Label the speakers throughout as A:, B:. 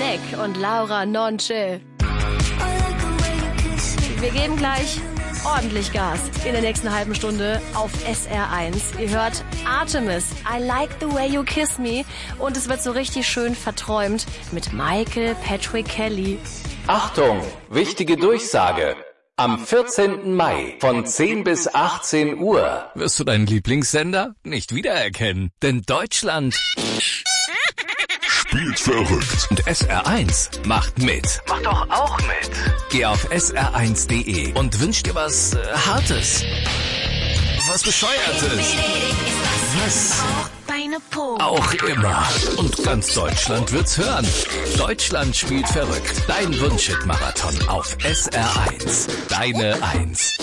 A: Beck und Laura Nonche. Wir geben gleich ordentlich Gas in der nächsten halben Stunde auf SR1. Ihr hört Artemis, I Like the Way You Kiss Me, und es wird so richtig schön verträumt mit Michael Patrick Kelly.
B: Achtung, wichtige Durchsage. Am 14. Mai von 10 bis 18 Uhr
C: wirst du deinen Lieblingssender nicht wiedererkennen, denn Deutschland
D: spielt verrückt.
C: Und SR1 macht mit.
B: Mach doch auch mit.
C: Geh auf sr1.de und wünsch dir was Hartes. Was Bescheuertes. Was auch immer. Und ganz Deutschland wird's hören. Deutschland spielt verrückt. Dein Wunschhit-Marathon auf SR1. Deine 1.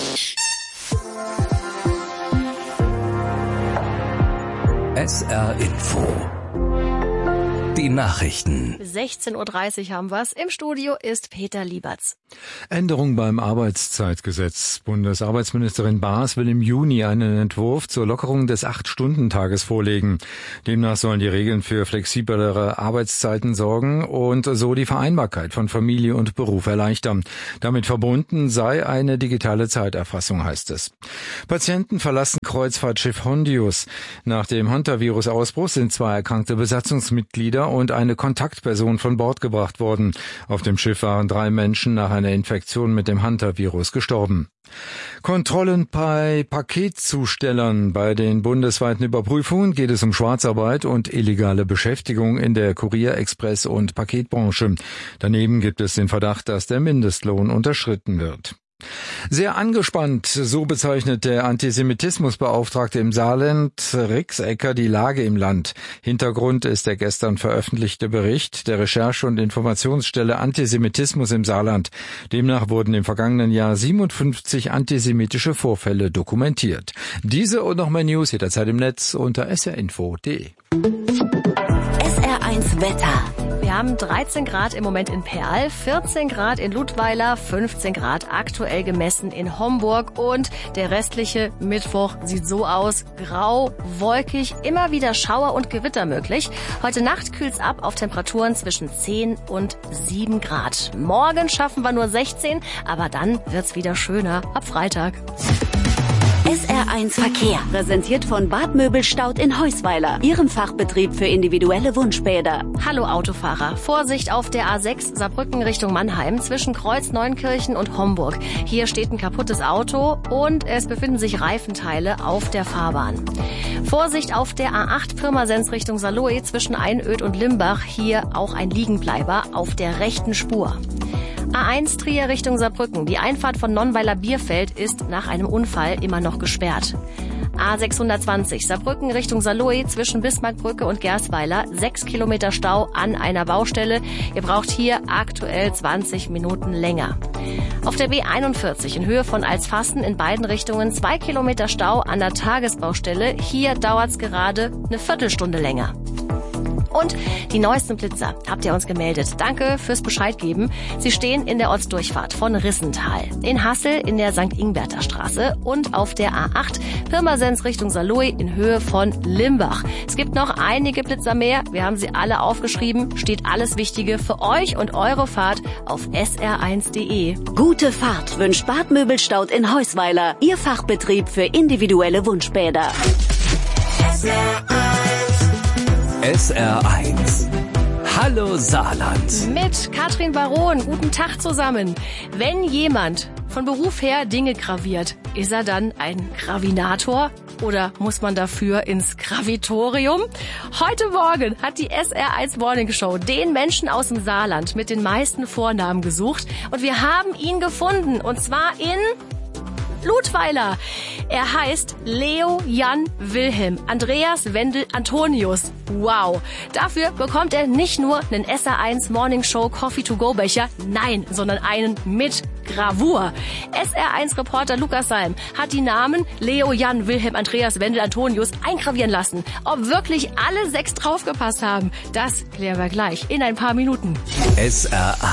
C: SR Info. Die Nachrichten.
A: 16.30 Uhr haben wir's. Im Studio ist Peter Lieberts.
E: Änderung beim Arbeitszeitgesetz. Bundesarbeitsministerin Baas will im Juni einen Entwurf zur Lockerung des 8-Stunden-Tages vorlegen. Demnach sollen die Regeln für flexiblere Arbeitszeiten sorgen und so die Vereinbarkeit von Familie und Beruf erleichtern. Damit verbunden sei eine digitale Zeiterfassung, heißt es. Patienten verlassen Kreuzfahrtschiff Hondius. Nach dem Hantavirus-Ausbruch sind 2 erkrankte Besatzungsmitglieder und eine Kontaktperson von Bord gebracht worden. Auf dem Schiff waren 3 Menschen nach einer Infektion mit dem Hantavirus gestorben. Kontrollen bei Paketzustellern. Bei den bundesweiten Überprüfungen geht es um Schwarzarbeit und illegale Beschäftigung in der Kurier-, Express- und Paketbranche. Daneben gibt es den Verdacht, dass der Mindestlohn unterschritten wird. Sehr angespannt, so bezeichnet der Antisemitismusbeauftragte im Saarland, Rixecker, die Lage im Land. Hintergrund ist der gestern veröffentlichte Bericht der Recherche- und Informationsstelle Antisemitismus im Saarland. Demnach wurden im vergangenen Jahr 57 antisemitische Vorfälle dokumentiert. Diese und noch mehr News jederzeit im Netz unter srinfo.de.
F: SR1 Wetter.
A: Wir haben 13 Grad im Moment in Perl, 14 Grad in Ludweiler, 15 Grad aktuell gemessen in Homburg, und der restliche Mittwoch sieht so aus: grau, wolkig, immer wieder Schauer und Gewitter möglich. Heute Nacht kühlt's ab auf Temperaturen zwischen 10 und 7 Grad. Morgen schaffen wir nur 16, aber dann wird's wieder schöner ab Freitag.
F: SR1 Verkehr, präsentiert von Bad Möbelstaud in Heusweiler, Ihrem Fachbetrieb für individuelle Wunschbäder.
A: Hallo Autofahrer, Vorsicht auf der A6 Saarbrücken Richtung Mannheim zwischen Kreuz Neunkirchen und Homburg. Hier steht ein kaputtes Auto und es befinden sich Reifenteile auf der Fahrbahn. Vorsicht auf der A8 Pirmasens Richtung Saarlouis zwischen Einöd und Limbach. Hier auch ein Liegenbleiber auf der rechten Spur. A1 Trier Richtung Saarbrücken. Die Einfahrt von Nonnweiler Bierfeld ist nach einem Unfall immer noch gesperrt. A620 Saarbrücken Richtung Saarlouis zwischen Bismarckbrücke und Gerstweiler. 6 Kilometer Stau an einer Baustelle. Ihr braucht hier aktuell 20 Minuten länger. Auf der B41 in Höhe von Alsfassen in beiden Richtungen 2 Kilometer Stau an der Tagesbaustelle. Hier dauert's gerade eine Viertelstunde länger. Und die neuesten Blitzer habt ihr uns gemeldet. Danke fürs Bescheid geben. Sie stehen in der Ortsdurchfahrt von Rissental, in Hassel in der St. Ingberter Straße und auf der A8 Pirmasens Richtung Saarlouis in Höhe von Limbach. Es gibt noch einige Blitzer mehr. Wir haben sie alle aufgeschrieben. Steht alles Wichtige für euch und eure Fahrt auf sr1.de.
F: Gute Fahrt wünscht Bad Möbelstaud in Heusweiler, Ihr Fachbetrieb für individuelle Wunschbäder.
C: SR1. Hallo Saarland.
A: Mit Katrin Baron. Guten Tag zusammen. Wenn jemand von Beruf her Dinge graviert, ist er dann ein Gravinator? Oder muss man dafür ins Gravitorium? Heute Morgen hat die SR1 Morning Show den Menschen aus dem Saarland mit den meisten Vornamen gesucht. Und wir haben ihn gefunden. Und zwar in Ludweiler. Er heißt Leo Jan Wilhelm Andreas Wendel Antonius. Wow. Dafür bekommt er nicht nur einen SR1 Morning Show Coffee to go Becher, nein, sondern einen mit Gravur. SR1-Reporter Lukas Salm hat die Namen Leo Jan Wilhelm Andreas Wendel Antonius eingravieren lassen. Ob wirklich alle 6 draufgepasst haben, das klären wir gleich in ein paar Minuten.
C: SR1.